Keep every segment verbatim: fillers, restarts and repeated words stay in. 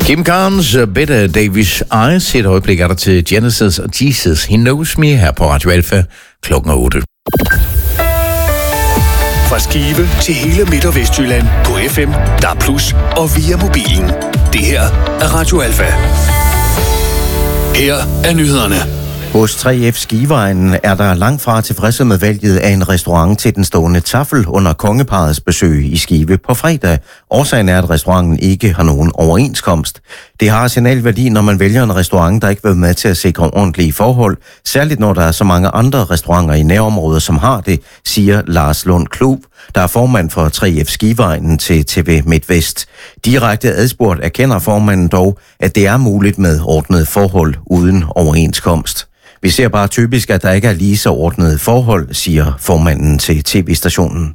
Kim Carnes, Bette Davis Eyes. Et øjeblik er der til Genesis og Jesus, He Knows Me her på Radio Alfa klokken otte. Fra Skive til hele Midt- og Vestjylland på F M, D A B plus og via mobilen. Det her er Radio Alfa. Her er nyhederne. Hos tre F Skiveegnen er der langt fra tilfredse med valget af en restaurant til den stående taffel under kongeparets besøg i Skive på fredag. Årsagen er, at restauranten ikke har nogen overenskomst. Det har signalværdi, når man vælger en restaurant, der ikke vil være med til at sikre ordentlige forhold, særligt når der er så mange andre restauranter i nærområdet, som har det, siger Lars Lund Klub, der er formand for tre F Skiveegnen til T V MidtVest. Direkte adspurgt erkender formanden dog, at det er muligt med ordnede forhold uden overenskomst. Vi ser bare typisk, at der ikke er lige så ordnede forhold, siger formanden til T V-stationen.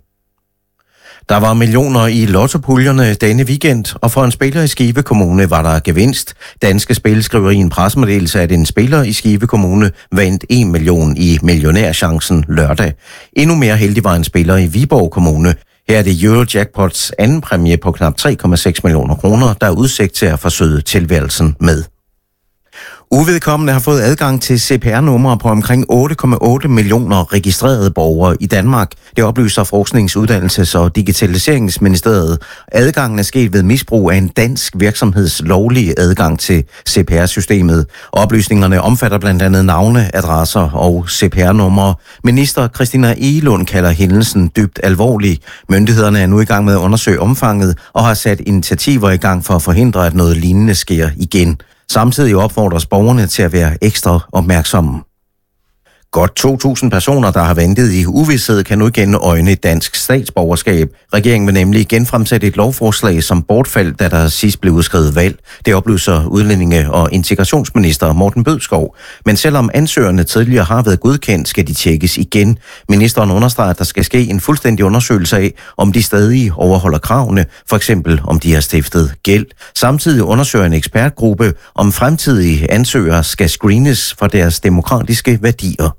Der var millioner i lottopuljerne denne weekend, og for en spiller i Skive Kommune var der gevinst. Danske Spil skriver i en pressemeddelelse, at en spiller i Skive Kommune vandt en million i millionærchancen lørdag. Endnu mere heldig var en spiller i Viborg Kommune. Her er det Eurojackpots anden præmie på knap tre komma seks millioner kroner, der er udsigt til at forsøge tilværelsen med. Uvedkommende har fået adgang til C P R-numre på omkring otte komma otte millioner registrerede borgere i Danmark. Det oplyser Forsknings-, Uddannelses- og Digitaliseringsministeriet. Adgangen er sket ved misbrug af en dansk virksomheds lovlige adgang til C P R-systemet. Oplysningerne omfatter blandt andet navne, adresser og C P R-numre. Minister Christina Egelund kalder hændelsen dybt alvorlig. Myndighederne er nu i gang med at undersøge omfanget og har sat initiativer i gang for at forhindre, at noget lignende sker igen. Samtidig opfordres borgerne til at være ekstra opmærksomme. Godt to tusind personer, der har ventet i uvished, kan nu igen øjne et dansk statsborgerskab. Regeringen vil nemlig genfremsætte et lovforslag, som bortfaldt, da der sidst blev udskrevet valg. Det oplyser udlændinge- og integrationsminister Morten Bødskov. Men selvom ansøgerne tidligere har været godkendt, skal de tjekkes igen. Ministeren understreger, at der skal ske en fuldstændig undersøgelse af, om de stadig overholder kravene, for eksempel om de har stiftet gæld. Samtidig undersøger en ekspertgruppe, om fremtidige ansøgere skal screenes for deres demokratiske værdier.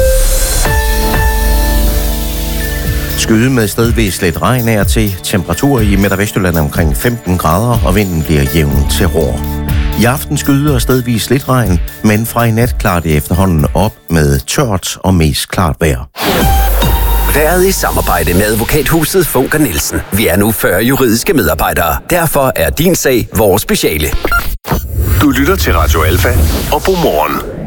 Skyde med stedvis lidt regn er til. Temperatur i Midt- og Vestjylland omkring femten grader, og vinden bliver jævn til rå. I aften skyde og stedvis lidt regn, men fra i nat klarer det efterhånden op med tørt og mest klart vejr. Været i samarbejde med advokathuset Funker Nielsen. Vi er nu fyrre juridiske medarbejdere. Derfor er din sag vores speciale. Du lytter til Radio Alfa og God morgen.